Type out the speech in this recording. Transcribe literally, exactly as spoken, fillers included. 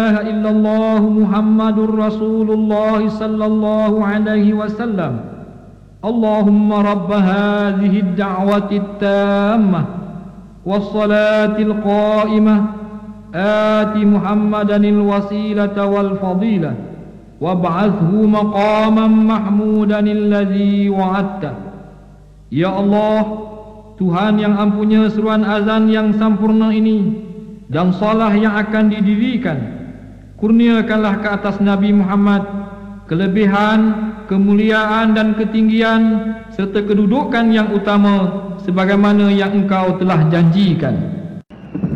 ilaha illallah Muhammadur Rasulullah sallallahu alaihi wasallam. Allahumma rabb hadhihi ad-da'wati at-tammah was-salati al-qa'imah ati Muhammadanil wasilata wal fadilah wab'athhu maqaman mahmudan alladhi wa'adta. Ya Allah, Tuhan yang ampunya seruan azan yang sempurna ini dan salah yang akan didirikan, kurniakanlah ke atas Nabi Muhammad kelebihan, kemuliaan dan ketinggian serta kedudukan yang utama sebagaimana yang Engkau telah janjikan.